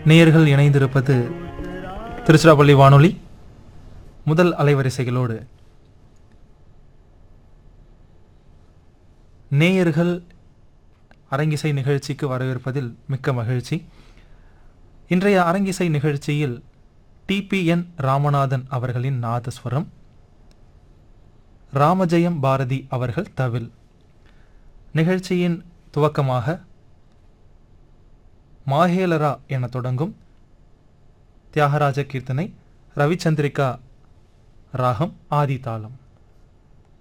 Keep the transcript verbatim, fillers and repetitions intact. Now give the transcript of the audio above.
நேயர்கள் இணைந்திருப்பது திருச்சிராப்பள்ளி வானொலி முதல் அலைவரிசைகளோடு. நேயர்கள் அரங்கிசை நிகழ்ச்சிக்கு வரவேற்பதில் மிக்க மகிழ்ச்சி. இன்றைய அரங்கிசை நிகழ்ச்சியில் டிபிஎன் ராமநாதன் அவர்களின் நாதஸ்வரம், ராமஜெயம் பாரதி அவர்கள் தவில். நிகழ்ச்சியின் துவக்கமாக மாஹேலரா என தொடங்கும் தியாகராஜ கீர்த்தனை, ரவிச்சந்திரிகா ராகம், ஆதி தாளம்.